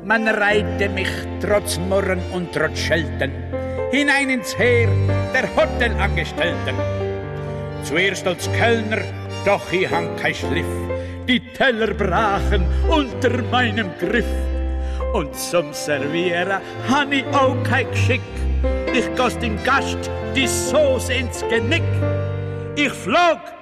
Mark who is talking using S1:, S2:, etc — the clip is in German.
S1: Man reihte mich trotz Murren und trotz Schelten hinein ins Heer der Hotelangestellten. Zuerst als Kellner, doch ich hang kein Schliff, die Teller brachen unter meinem Griff. Und zum Servieren han ich auch kein Geschick, ich goss dem Gast die Sauce ins Genick. Ich flog